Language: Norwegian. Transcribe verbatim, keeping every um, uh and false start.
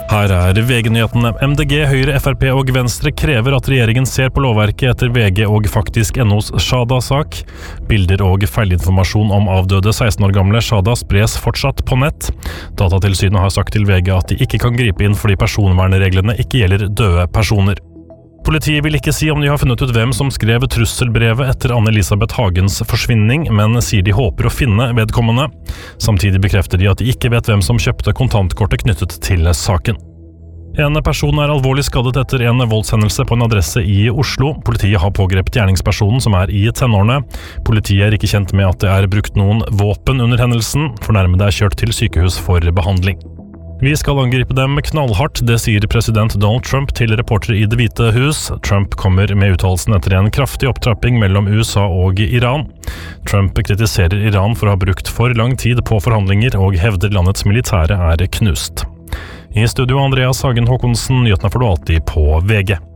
Her er V G-nyhetene. M D G, Høyre, F R P og Venstre krever at regjeringen ser på lovverket etter V G og faktisk N O's Shada-sak. Bilder og feilinformasjon om avdøde seksten år gamle Shada spres fortsatt på nett. Datatilsynet har sagt til V G at de ikke kan gripe inn fordi personvernreglene ikke gjelder døde personer. Politiet vil ikke si om de har funnet ut hvem som skrev trusselbrevet etter Anne-Elisabeth Hagens forsvinning, men sier de håper å finne vedkommende. Samtidig bekrefter de at de ikke vet hvem som kjøpte kontantkortet knyttet til saken. En person er alvorlig skadet etter en voldshendelse på en adresse i Oslo. Politiet har pågrepet gjerningspersonen som er i tenårene. Politiet er ikke kjent med at det er brukt noen våpen under hendelsen. Fornærmede er kjørt til sykehus for behandling. Vi skal angripe dem knallhardt, det sier president Donald Trump til reportere i Det hvite hus. Trump kommer med uttalelsen etter en kraftig opptrapping mellom U S A og Iran. Trump kritiserer Iran for å ha brukt for lang tid på forhandlinger og hevder landets militære er knust. I studio Andreas Hagen Håkonsen, nyhetene får du alltid på V G.